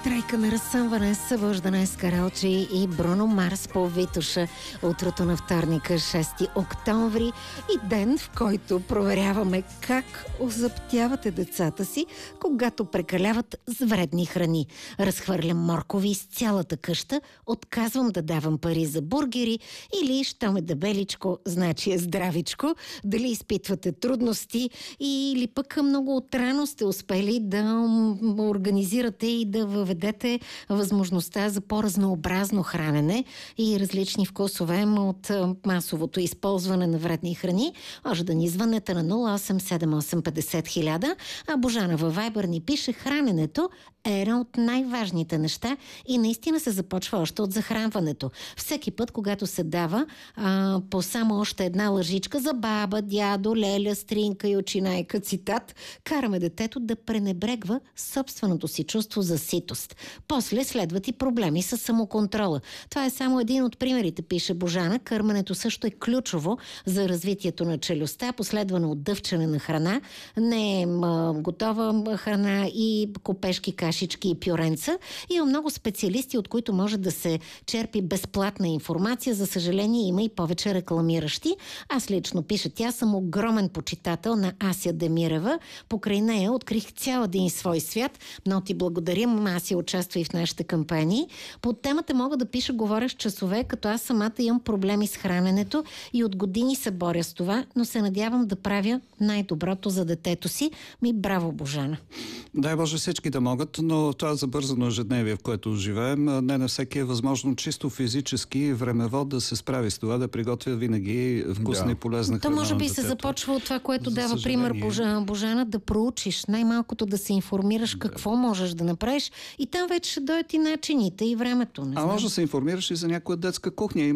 Тройка на разсъмване, събуждане с Каралчи и Бруно Марс по Витуша. Утрото на вторника, 6 октомври и ден, в който проверяваме как озаптявате децата си, когато прекаляват с вредни храни. Разхвърлям моркови из цялата къща, отказвам да давам пари за бургери или, що ме дебеличко, значи е здравичко, дали изпитвате трудности или пък много отрано сте успели да организирате и да въведете възможността за по-разнообразно хранене и различни вкусове от масовото използване на вредни храни. Може да ни звънете на 0878 50 000, а Божана във Вайбър ни пише: храненето е едно от най-важните неща и наистина се започва още от захранването. Всеки път, когато се дава по само още една лъжичка за баба, дядо, леля, стринка и очинайка, цитат, караме детето да пренебрегва собственото си чувство за ситост. После следват и проблеми с самоконтрола. Това е само един от примерите, пише Божана. Кърменето също е ключово за развитието на челюстта, последвано от дъвчене на храна, не готова храна и копешки, кашички и пюренца. Има много специалисти, от които може да се черпи безплатна информация. За съжаление, има и повече рекламиращи. Аз лично, пише тя, съм огромен почитател на Ася Демирева. Покрай нея открих цял един свой свят. Много ти благодарим. Ася участва и в нашите кампании. По темата мога да пиша, говоря с часове, като аз самата имам проблеми с храненето и от години се боря с това, но се надявам да правя най-доброто за детето си. Браво, Божана! Дай Боже всички да могат, но това забързано ежедневие, в което живеем, не на всеки е възможно чисто физически и времево да се справи с това, да приготвя винаги вкусна и полезна храна. То може би се започва от това, което дава пример Божана, да проучиш, най-малкото да се информираш какво можеш да направиш и там вече ще дойдат и начините и времето. Може да се информираш и за някоя детска кухня.